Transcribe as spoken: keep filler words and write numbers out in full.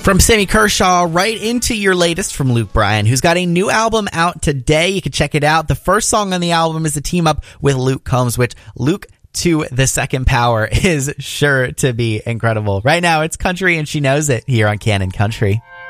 From Sammy Kershaw right into your latest from Luke Bryan, who's got a new album out today. You can check it out. The first song on the album is a team up with Luke Combs, which Luke to the Second Power is sure to be incredible. Right now, it's Country and She Knows It here on Canon Country.